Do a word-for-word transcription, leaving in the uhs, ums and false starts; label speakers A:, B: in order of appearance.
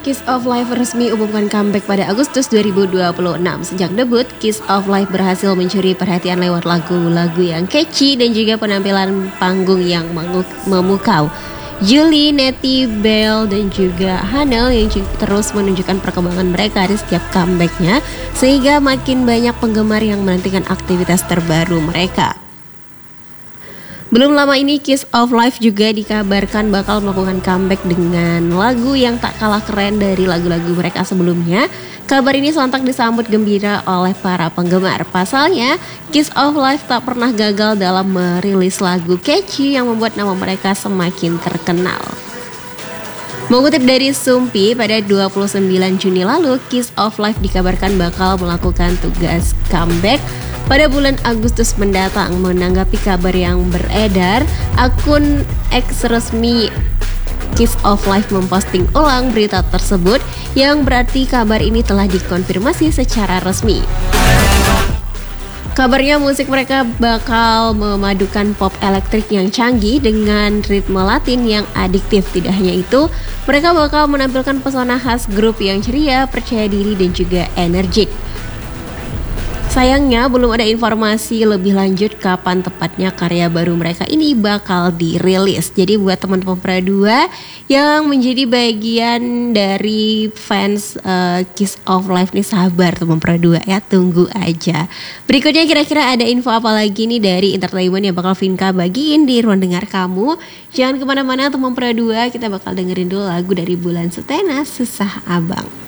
A: Kiss of Life resmi umumkan comeback pada Agustus dua ribu dua puluh enam. Sejak debut, Kiss of Life berhasil mencuri perhatian lewat lagu-lagu yang catchy dan juga penampilan panggung yang memukau. Julie, Nettie, Belle, dan juga Hanel yang terus menunjukkan perkembangan mereka di setiap comebacknya, sehingga makin banyak penggemar yang menantikan aktivitas terbaru mereka. Belum lama ini Kiss of Life juga dikabarkan bakal melakukan comeback dengan lagu yang tak kalah keren dari lagu-lagu mereka sebelumnya. Kabar ini sontak disambut gembira oleh para penggemar. Pasalnya, Kiss of Life tak pernah gagal dalam merilis lagu catchy yang membuat nama mereka semakin terkenal. Mengutip dari Sumpi, pada dua puluh sembilan Juni lalu, Kiss of Life dikabarkan bakal melakukan tugas comeback pada bulan Agustus mendatang. Menanggapi kabar yang beredar, akun X resmi Kiss of Life memposting ulang berita tersebut, yang berarti kabar ini telah dikonfirmasi secara resmi. Kabarnya musik mereka bakal memadukan pop elektrik yang canggih dengan ritme Latin yang adiktif. Tidak hanya itu, mereka bakal menampilkan pesona khas grup yang ceria, percaya diri, dan juga energik. Sayangnya belum ada informasi lebih lanjut kapan tepatnya karya baru mereka ini bakal dirilis. Jadi buat teman-teman Pra dua yang menjadi bagian dari fans uh, Kiss of Life nih, sabar teman Pra dua ya, tunggu aja. Berikutnya kira-kira ada info apa lagi nih dari entertainment yang bakal Vinka bagiin di ruang dengar kamu. Jangan kemana-mana teman Pra dua, kita bakal dengerin dulu lagu dari Bulan Sutena, Susah Abang.